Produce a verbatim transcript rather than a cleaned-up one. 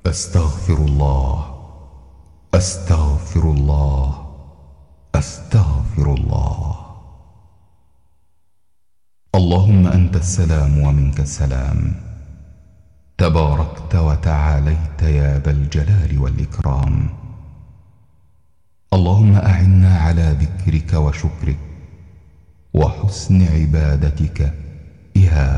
أستغفر الله أستغفر الله أستغفر الله. اللهم أنت السلام ومنك السلام، تباركت وتعاليت يا ذا الجلال والإكرام. اللهم أعنا على ذكرك وشكرك وحسن عبادتك يا